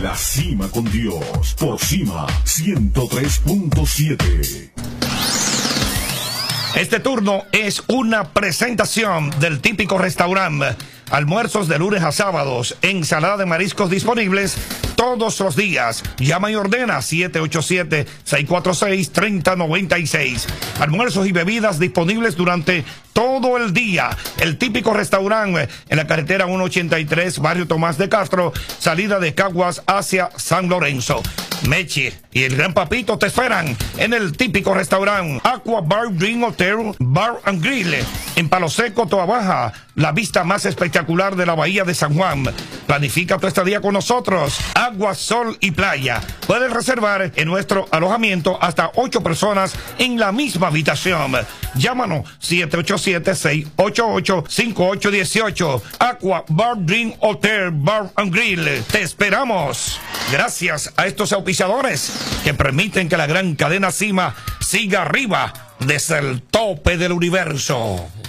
La Cima con Dios, por Cima 103.7. Este turno es una presentación del típico restaurante. Almuerzos de lunes a sábados, ensalada de mariscos disponibles todos los días. Llama y ordena 787-646-3096. Almuerzos y bebidas disponibles durante todo el día. El típico restaurante en la carretera 183, barrio Tomás de Castro, salida de Caguas hacia San Lorenzo. Mechi y el Gran Papito te esperan en el típico restaurante Aqua Bar Dream Hotel Bar and Grill en Palo Seco, Toa Baja, la vista más espectacular de la bahía de San Juan. Planifica tu estadía con nosotros. Agua, sol y playa. Puedes reservar en nuestro alojamiento hasta 8 personas en la misma habitación. Llámanos 787-688-5818. Aqua Bar Dream Hotel Bar and Grill. Te esperamos. Gracias a estos auspiciadores que permiten que la gran cadena Cima siga arriba desde el tope del universo.